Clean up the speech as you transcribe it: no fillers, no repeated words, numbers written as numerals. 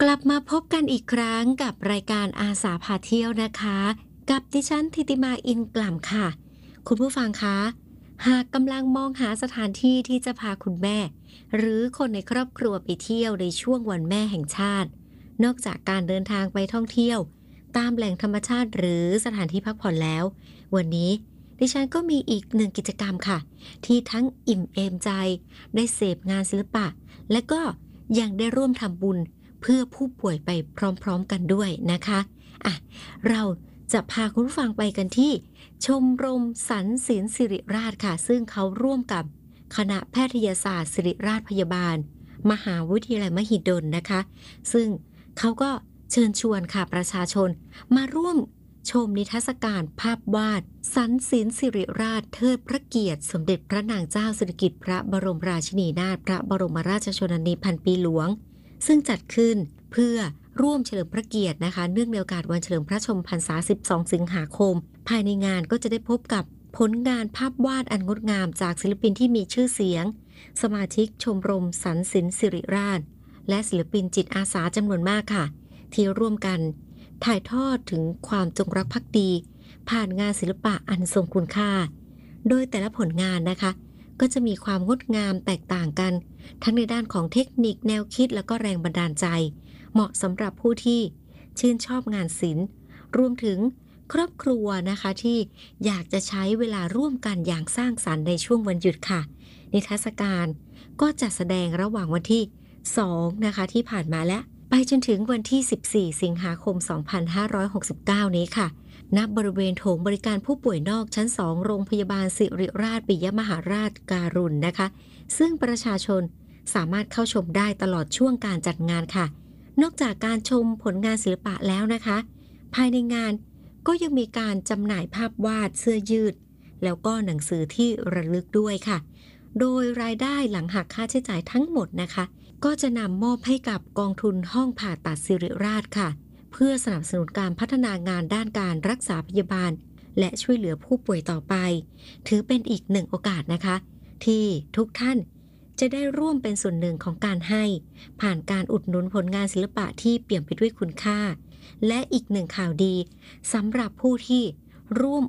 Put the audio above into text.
กลับมาพบกันอีกครั้งกับรายการอาสาพาเที่ยวนะคะกับดิฉันธิติมาอินกล่ำค่ะคุณผู้ฟังคะหากกำลังมองหาสถานที่ที่จะพาคุณแม่หรือคนในครอบครัวไปเที่ยวในช่วงวันแม่แห่งชาตินอกจากการเดินทางไปท่องเที่ยวตามแหล่งธรรมชาติหรือสถานที่พักผ่อนแล้ววันนี้ดิฉันก็มีอีกหนึ่งกิจกรรมค่ะที่ทั้งอิ่มเอมใจได้เสพงานศิลปะและก็ยังได้ร่วมทำบุญเพื่อผู้ป่วยไปพร้อมๆกันด้วยนะคะอ่ะเราจะพาคุณผู้ฟังไปกันที่ชมรมสรรศิลป์ศิริราชค่ะซึ่งเขาร่วมกับคณะแพทยศาสตร์ศิริราชพยาบาลมหาวิทยาลัยมหิดลนะคะซึ่งเขาก็เชิญชวนค่ะประชาชนมาร่วมชมนิทรรศการภาพวาดสรรศิลป์ศิริราชเทิดพระเกียรติสมเด็จพระนางเจ้าสิริกิติ์พระบรมราชินีนาถพระบรมราชชนนีพันปีหลวงซึ่งจัดขึ้นเพื่อร่วมเฉลิมพระเกียรตินะคะเนื่องในโอกาสวันเฉลิมพระชนมพรรษา12 สิงหาคมภายในงานก็จะได้พบกับผลงานภาพวาดอันงดงามจากศิลปินที่มีชื่อเสียงสมาชิกชมรมสรรศิลป์ศิริราชและศิลปินจิตอาสาจำนวนมากค่ะที่ร่วมกันถ่ายทอดถึงความจงรักภักดีผ่านงานศิลปะอันทรงคุณค่าโดยแต่ละผลงานนะคะก็จะมีความงดงามแตกต่างกันทั้งในด้านของเทคนิคแนวคิดและก็แรงบันดาลใจเหมาะสำหรับผู้ที่ชื่นชอบงานศิลป์รวมถึงครอบครัวนะคะที่อยากจะใช้เวลาร่วมกันอย่างสร้างสรรค์ในช่วงวันหยุดค่ะนิทรรศการก็จะแสดงระหว่างวันที่2นะคะที่ผ่านมาและไปจนถึงวันที่14 สิงหาคม 2569 นี้ค่ะณบริเวณโถงบริการผู้ป่วยนอกชั้น 2 โรงพยาบาลศิริราชปิยมหาราชการุณนะคะซึ่งประชาชนสามารถเข้าชมได้ตลอดช่วงการจัดงานค่ะนอกจากการชมผลงานศิลปะแล้วนะคะภายในงานก็ยังมีการจำหน่ายภาพวาดเสื้อยืดแล้วก็หนังสือที่ระลึกด้วยค่ะโดยรายได้หลังหักค่าใช้จ่ายทั้งหมดนะคะก็จะนำมอบให้กับกองทุนห้องผ่าตัดศิริราชค่ะเพื่อสนับสนุนการพัฒนางานด้านการรักษาพยาบาลและช่วยเหลือผู้ป่วยต่อไปถือเป็นอีกหนึ่งโอกาสนะคะที่ทุกท่านจะได้ร่วมเป็นส่วนหนึ่งของการให้ผ่านการอุดหนุนผลงานศิลปะที่เปี่ยมไปด้วยคุณค่าและอีกหนึ่งข่าวดีสำหรับผู้ที่ร่วม